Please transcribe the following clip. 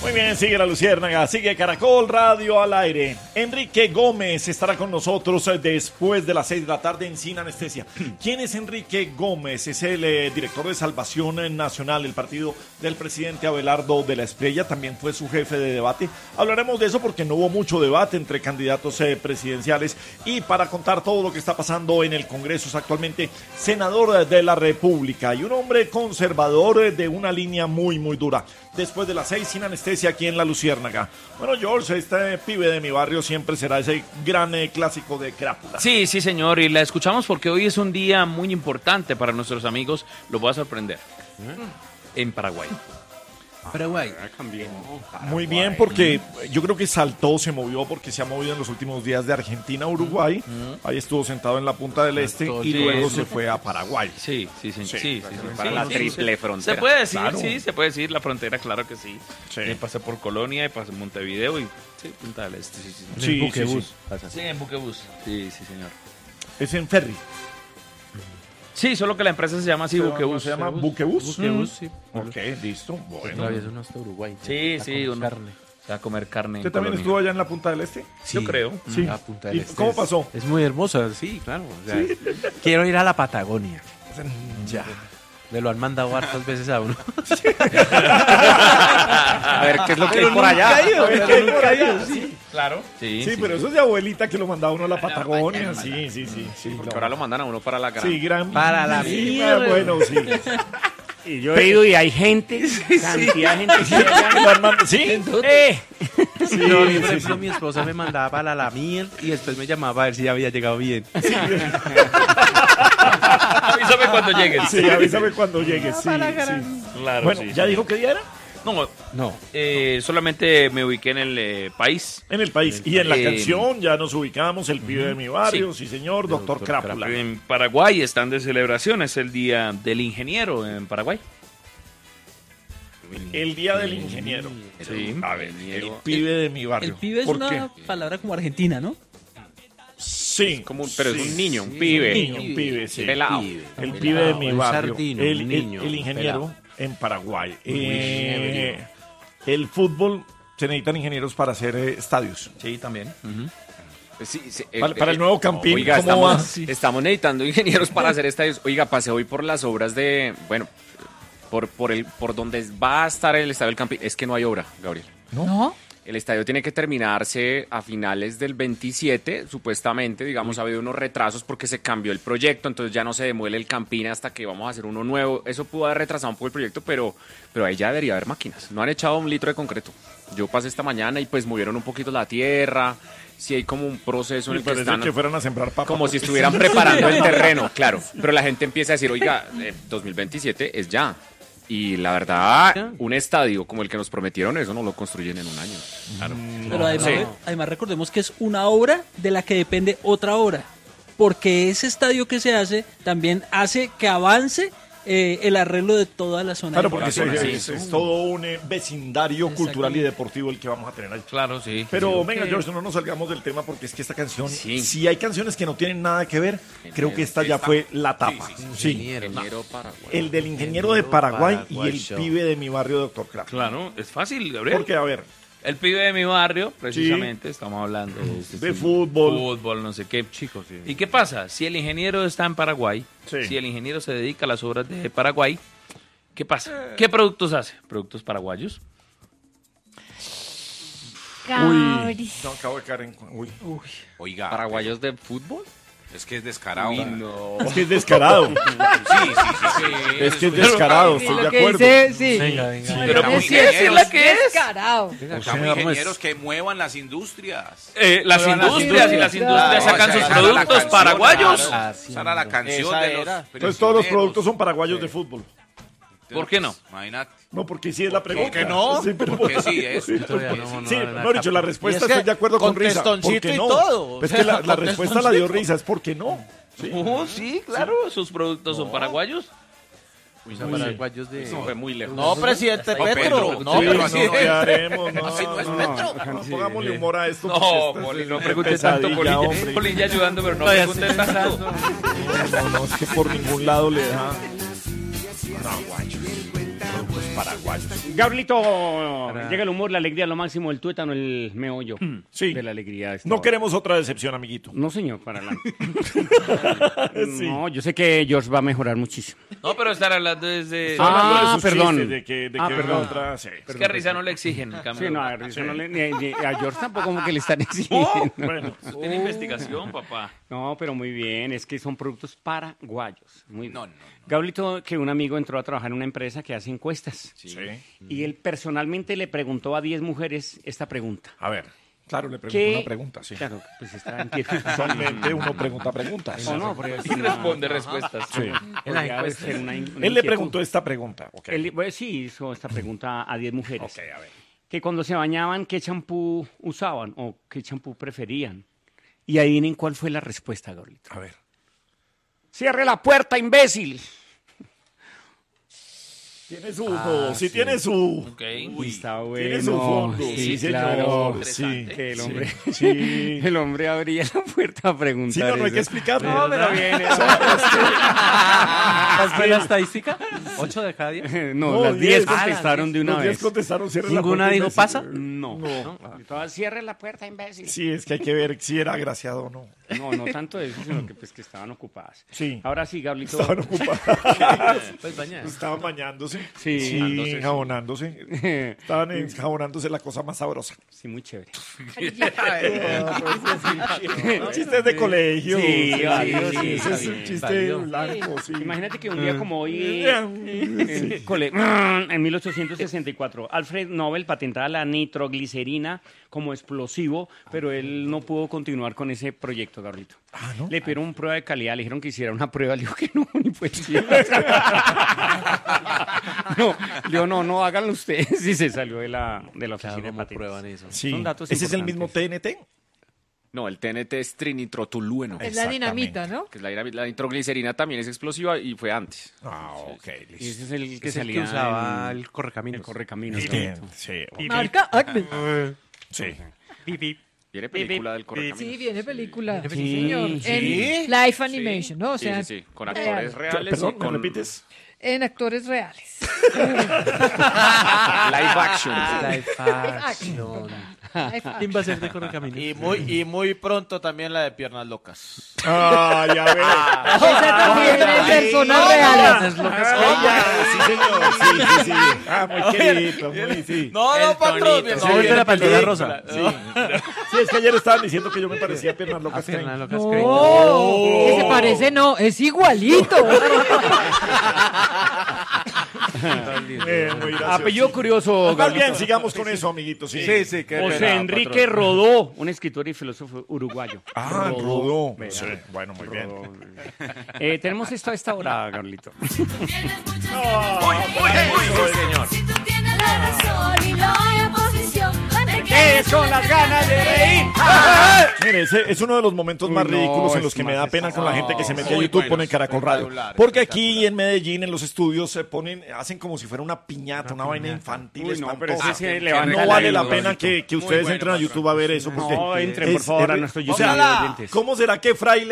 Muy bien, sigue la Luciérnaga, sigue Caracol Radio al aire. Enrique Gómez estará con nosotros después de las 6 de la tarde en Sin Anestesia. ¿Quién es Enrique Gómez? Es el director de Salvación Nacional, el partido del presidente Abelardo de la Espriella. También fue su jefe de debate. Hablaremos de eso porque no hubo mucho debate entre candidatos presidenciales. Y para contar todo lo que está pasando en el Congreso, es actualmente senador de la República y un hombre conservador de una línea muy, muy dura. Después de las 6, Sin Anestesia, aquí en la Luciérnaga. Bueno, George, este pibe de mi barrio siempre será ese gran clásico de Crápula. Sí, sí, señor, y la escuchamos porque hoy es un día muy importante para nuestros amigos. Lo voy a sorprender. En Paraguay. Paraguay. Muy bien, porque yo creo que saltó, se movió, porque se ha movido en los últimos días de Argentina a Uruguay. Ahí estuvo sentado en la punta del este y luego se fue a Paraguay. Sí, sí, sí. Sí, para la triple frontera. Se puede decir, Claro. sí, se puede decir la frontera, claro que sí. Sí. Pasé por Colonia y pasé en Montevideo y sí, Punta del Este. Sí, sí, Sí, Buquebús. sí, en Buquebús. Sí, sí, señor. Es en ferry. Sí, solo que la empresa se llama así, Buquebús. ¿Se llama Buquebús? Buquebús, sí. Ok, listo. Bueno. Todavía es uno hasta Uruguay. Sí, A sí, comer uno carne. a comer carne. ¿Usted en también Colonia. estuvo allá en la punta del este? Yo creo. Sí. La Punta del ¿Y Este cómo es- pasó? Es muy hermosa, sí, claro. O sea, quiero ir a la Patagonia. Ya. Me lo han mandado hartas veces a uno. A ver, ¿qué es lo que hay por allá? Sí, Claro. Sí, sí, pero eso es de abuelita que lo mandaba uno a la Patagonia. Sí, sí, sí. Sí, Porque ahora lo mandan a uno para la gran. sí, gran. Para la sí, mierda. bueno, sí. Y yo he ido y hay gente, cantidad de gente que ¿Sí? Sí, Sí, por sí, ejemplo, sí. mi esposa me mandaba para la miel y después me llamaba a ver si ya había llegado bien. Avísame cuando llegues. Sí, avísame cuando llegues. Sí, sí. Claro, Bueno, sí. ¿ya dijo qué día era? No, No. solamente me ubiqué en el país. En el país. Y en la Eh, canción ya nos ubicamos, el pibe de mi barrio, sí, señor, doctor Doctor Crápula. En Paraguay están de celebración, es el Día del Ingeniero en Paraguay. El día del ingeniero. Sí. A ver, el pibe de mi barrio. El pibe es ¿Por una qué? palabra como argentina, ¿no? Sí. Pero es sí. un niño, un pibe. Un pibe, sí. Pelado. El pibe de mi El barrio. sardino, el, un el- niño, el ingeniero pelado. en Paraguay. El fútbol, se necesitan ingenieros para hacer estadios. Sí, también. Sí, sí, Para el nuevo Campín, Oiga, ¿cómo va? estamos necesitando ingenieros para hacer estadios. Oiga, pasé hoy por las obras de, bueno, por donde va a estar el estadio del Campín. Es que no hay obra, Gabriel. ¿No? El estadio tiene que terminarse a finales del 27, supuestamente. Digamos, ha habido unos retrasos porque se cambió el proyecto, entonces ya no se demuele el Campín hasta que vamos a hacer uno nuevo. Eso pudo haber retrasado un poco el proyecto, pero ahí ya debería haber máquinas. No han echado un litro de concreto. Yo pasé esta mañana y pues movieron un poquito la tierra. Sí hay como un proceso en Me el que parece están... que fueran a sembrar papas. Como si estuvieran preparando el terreno, claro. Pero la gente empieza a decir, oiga, 2027 es ya. Y la verdad, un estadio como el que nos prometieron, eso no lo construyen en un año. Claro. Pero además, Sí. además recordemos que es una obra de la que depende otra obra. Porque ese estadio que se hace también hace que avance el arreglo de toda la zona. Claro, de porque Paraguay. es todo un vecindario cultural y deportivo el que vamos a tener ahí. Claro, sí. Pero venga, George, no nos salgamos del tema porque es que esta canción, Sí. si hay canciones que no tienen nada que ver, creo que esta ya fue la tapa. Sí. Ingeniero Paraguay. El del ingeniero de Paraguay y Paraguay el Show. pibe de mi barrio, doctor Craft. Claro, es fácil, Gabriel. Porque, a ver, El pibe de mi barrio, precisamente, estamos hablando de fútbol. fútbol, no sé qué. Chicos, sí. ¿Y qué pasa? Si el ingeniero está en Paraguay, Sí. si el ingeniero se dedica a las obras de Paraguay, ¿qué pasa? ¿Qué productos hace? ¿Productos paraguayos? Uy, no, acabo de caer en... Uy. Oiga, ¿Paraguayos de fútbol? es que es descarado. No. Es que es descarado. Sí. Es que es descarado, estoy de lo que acuerdo. dice, sí. Venga, venga. Pero Estamos ¿por qué decirle que es? Descarado. Estamos ingenieros que muevan las industrias. Las industrias y las industrias No, sacan esa sus era la productos canción, paraguayos. claro. Esa era la canción Esa de los era. Entonces todos los prisioneros. productos son paraguayos de fútbol. ¿Por qué no? Imagínate. No, porque sí es la pregunta. ¿Por qué no? Sí, pero Porque sí es. Todavía no, Sí, no, no, dicho, la respuesta Y es que estoy de acuerdo con con Risa. ¿Por testoncito qué y no? todo. Es que la respuesta la dio Risa, es porque no. Sí. Sí, claro, sus productos son paraguayos. Paraguayos de... Eso fue muy lejos. No, presidente No, Petro. Pedro. No, Sí, pero así no, es. ¿qué haremos? No, Así no es no, Petro. no, pongámosle humor a esto. No, porque Poli, es no una pregunte tanto, pesadilla, Poli. hombre. Poli ya ayudando, pero no Todavía pregunte estoy tanto. No, es que por ningún lado le da. Paraguayos. Productos paraguayos. Gabrielito, llega el humor, la alegría, lo máximo, el tuétano, el meollo Sí. de la alegría. de esta No hora. queremos otra decepción, amiguito. No, señor, para adelante. Sí. No, yo sé que George va a mejorar muchísimo. No, pero estar hablando desde... Estoy hablando de sus perdón. chistes, de que venga perdón. otra, sí. Es que a Risa no le exigen, en cambio. Sí, no, a Risa no le- ni a George tampoco como que le están Oh, exigiendo. bueno. Eso tiene investigación, papá. No, pero muy bien, es que son productos paraguayos. Muy bien. No, no. Gabrielito, que un amigo entró a trabajar en una empresa que hace encuestas. Sí. Y él personalmente le preguntó a 10 mujeres esta pregunta. A ver. Claro, le pregunto ¿Qué? una pregunta, sí. Claro, pues está en pie. Usualmente uno pregunta preguntas. O no, porque Y responde respuestas. Sí. podría ser una Él le inquietud. preguntó esta pregunta. Ok. Él, pues, sí, hizo esta pregunta a 10 mujeres. Ok, a ver. Que cuando se bañaban, ¿qué champú usaban o qué champú preferían? Y adivinen cuál fue la respuesta, Gabrielito. A ver. ¡Cierre la puerta, imbécil! Tiene su, sí tiene su, Ok. Uy, está bueno. tiene su fondo. Sí, señor. claro. Sí, Que el hombre, sí. el hombre abría la puerta a preguntar Sí, no, no hay eso. que explicarlo. No, pero bien. ¿Cuál fue la estadística? ¿8 de cada 10? No, No, las 10 10. contestaron de una Los 10 vez. contestaron, cierre la ¿Ninguna puerta, dijo imbécil. pasa? No. No. Todas, cierre la puerta, imbécil. Sí, es que hay que ver si era agraciado o no. No, no tanto eso, sino que, pues, que estaban ocupadas. Sí. Ahora sí, Gabrielito. Estaban ocupados. Pues bañar. Estaban bañándose. Sí. Jabonándose. Estaban enjabonándose la cosa más sabrosa. Sí, muy chévere. Chistes de colegio. Sí, válido, sí, Ese está es un bien, chiste válido. blanco, sí. Imagínate que un día como hoy, Sí. en 1864, Alfred Nobel patentaba la nitroglicerina como explosivo, pero él no pudo continuar con ese proyecto, Gabrielito. ¿no? Le pidieron una prueba de calidad, le dijeron que hiciera una prueba, le dijo que no, ni pues. No, le dijo, no, háganlo ustedes. Y se salió de la oficina de ¿Cómo patentes. prueban eso? Sí. Son datos ¿Ese es el mismo importantes. TNT? No, el TNT es trinitrotolueno, Es la dinamita, ¿no? que es la nitroglicerina también es explosiva y fue antes. Ah, ok, Y ese es el que Es el salía que usaba en el correcaminos. el correcaminos. Bien, correcto. sí. Marca Acme. Sí. Viene película del Sí, correcaminos. viene película. Sí, Sí, señor. sí. En live animation, ¿no? O Sí, sea, sí, sí, con actores reales Perdón, y ¿me con repites? en actores reales. live action. Live action. ¿Quién va a ser de correcaminos? Y muy pronto también la de Piernas Locas. Ah, ya ves. Esa también es personas reales. Sí, señor. Sí, sí. Ah, muy querido, muy, sí. No, patrón. tonito. No, es de la Pantera Rosa. Sí, es que ayer estaban diciendo que yo me parecía a Piernas Locas. Fernando Locas No, que se parece, no, es igualito. Muy gracioso. Apellido curioso, Más Gabrielito. bien, sigamos con eso, amiguitos. Sí, Sí, sí, qué José pena, Enrique patrón. Rodó, un escritor y filósofo uruguayo. Ah, Rodó. Vea. Sí, bueno, muy bien. Tenemos esto a esta hora, Carlito. Si tú tienes la razón y no hay oposición, ¿Qué son las ganas de reír? Mire, ese es uno de los momentos más Uy, no, ridículos en es los que me da más pena con la gente que se mete a Muy YouTube, buenos, pone Caracol Radio. espectacular, Porque aquí en Medellín, en los estudios, se ponen, hacen como si fuera una piñata, una vaina infantil, Uy, no, pero espantosa. ese sí levanta No la vale la ilusión. pena que ustedes bueno, entren a patrón. YouTube a ver eso. Porque No, entren, por favor, a nuestro YouTube. ¿Cómo será que Fraile